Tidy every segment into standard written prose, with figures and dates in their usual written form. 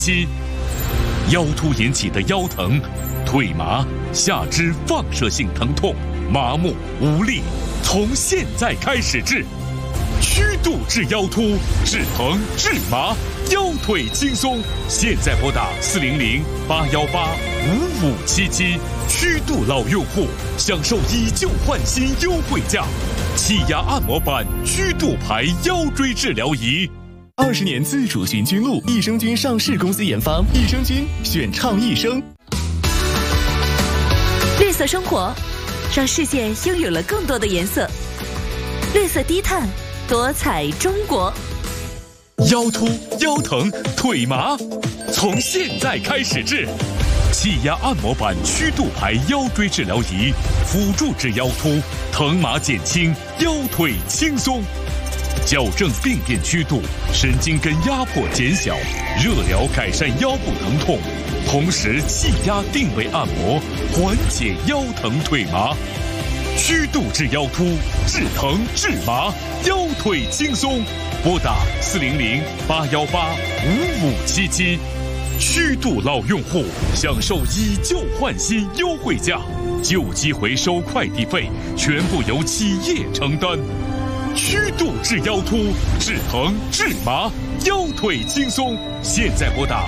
七，腰突引起的腰疼、腿麻、下肢放射性疼痛、麻木、无力，从现在开始治。曲度治腰突，治疼治麻，腰腿轻松。现在拨打400-818-5577，曲度老用户享受以旧换新优惠价，气压按摩板曲度牌腰椎治疗仪。 20年自主寻菌露，益生菌上市公司研发，益生菌选倡益生。 绿色生活，让世界拥有了更多的颜色。绿色低碳，多彩中国。 腰突、腰疼、腿麻，从现在开始治。气压按摩板曲度牌腰椎治疗仪，辅助治腰突，疼麻减轻，腰腿轻松。矫正病变曲度，神经根压迫减小，热疗改善腰部疼痛，同时气压定位按摩，缓解腰疼腿麻。曲度治腰突，治疼治麻，腰腿轻松。拨打400-818-5577，曲度老用户享受以旧换新优惠价，旧机回收快递费全部由企业承担。曲度治腰突，治疼治麻，腰腿轻松。现在拨打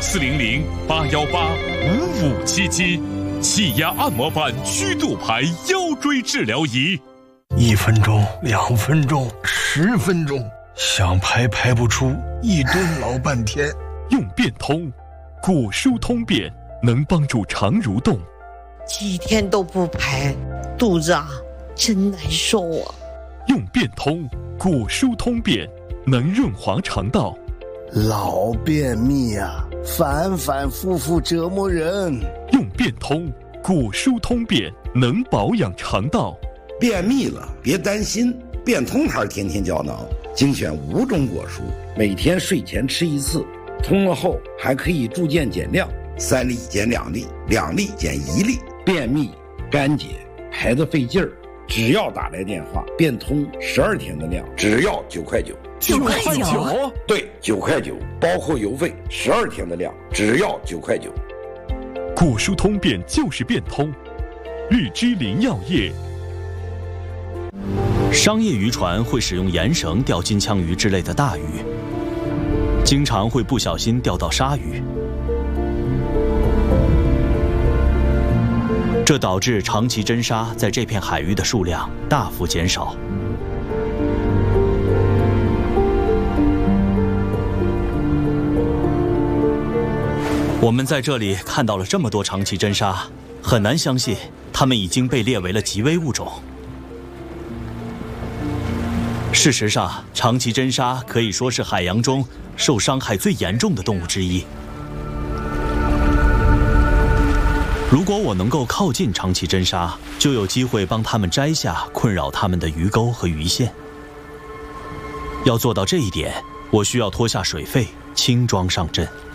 400-818-5577，气压按摩板曲度牌腰椎治疗仪。 1分钟、2分钟、10分钟，想排排不出，一蹲老半天。 用变通，果蔬通便能帮助肠蠕动。 几天都不排，肚子真难受啊。 用变通，果蔬通便能润滑肠道。 老便秘反反复复折磨人。 用变通，果蔬通便能保养肠道。 便秘了别担心，变通牌天天胶囊精选5种果蔬，每天睡前吃1次，通了后还可以逐渐减量，3粒减2粒，2粒减1粒。便秘、干结、排得费劲儿，只要打来电话，变通12天的量，只要9块9。 9块9？ 对，9块9，包括邮费，12天的量，只要9块9。 果蔬通便就是变通，日之林药业。 商业渔船会使用盐绳钓金枪鱼之类的大鱼，经常会不小心钓到鲨鱼，这导致长鳍真鲨在这片海域的数量大幅减少。我们在这里看到了这么多长鳍真鲨，很难相信它们已经被列为了极危物种。事实上，长鳍真鲨可以说是海洋中受伤害最严重的动物之一。如果我能够靠近长鳍真鲨，就有机会帮它们摘下困扰它们的鱼钩和鱼线。要做到这一点，我需要脱下水肺，轻装上阵。